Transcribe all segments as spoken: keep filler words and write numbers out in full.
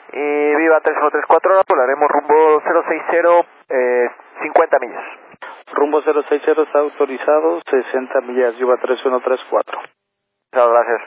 Y Viva tres uno tres cuatro, volaremos rumbo cero seis cero, eh, cincuenta millas. Rumbo cero seis cero está autorizado, sesenta millas, Viva tres uno tres cuatro. Muchas gracias.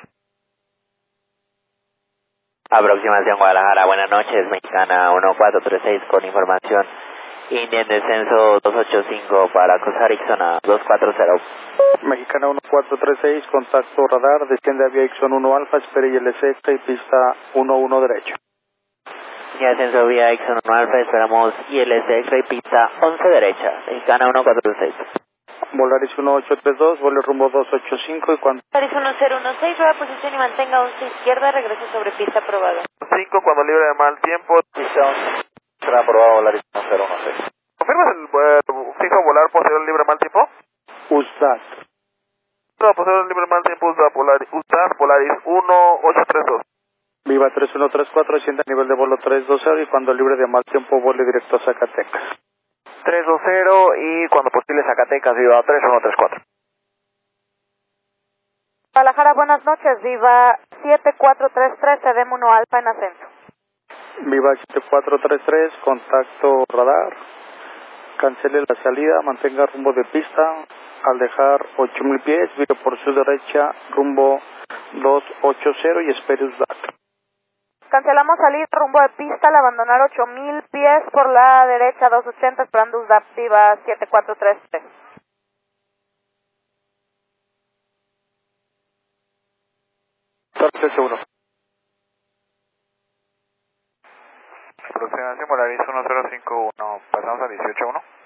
Aproximación Guadalajara, buenas noches, Mexicana uno cuatro tres seis con información. India en descenso dos ocho cinco para cruzar Ixona dos cuatro cero. Mexicana uno cuatro tres seis, contacto radar, desciende a vía Ixon uno Alfa, espere I L C extra y pista uno uno derecho. Y ascenso vía Ixon uno Alfa, esperamos I L C extra y pista once derecha, Mexicana uno cuatro tres seis. Volaris uno ocho tres dos, vuelo rumbo dos ocho cinco y cuando... Volaris uno cero uno seis, rueda posición y mantenga once izquierda, regreso sobre pista aprobada. cinco cuando libre de mal tiempo. Pista será aprobado Volaris uno cero uno seis. ¿Confirmas el eh, fijo volar posterior libre mal tiempo? U S D A T. No, posterior libre mal tiempo, U S D A T Polaris, U S D A T Polaris uno ocho tres dos. Viva tres uno tres cuatro, asciende a nivel de vuelo tres dos cero y cuando libre de mal tiempo vuele directo a Zacatecas. tres dos cero y cuando posible Zacatecas, Viva tres uno tres cuatro. Guadalajara, buenas noches, Viva siete cuatro tres tres, Cedem uno Alfa en ascenso. Viva siete cuatro tres tres, contacto radar, cancele la salida, mantenga rumbo de pista, al dejar ocho mil pies, vire por su derecha rumbo dos ocho cero y espere U S D A T. Cancelamos salir rumbo de pista al abandonar ocho mil pies por la derecha dos ochenta, esperando U S D A T Viva siete cuatro tres tres. Torce uno. Aproximación Volaris uno cero cinco uno, pasamos a dieciocho uno.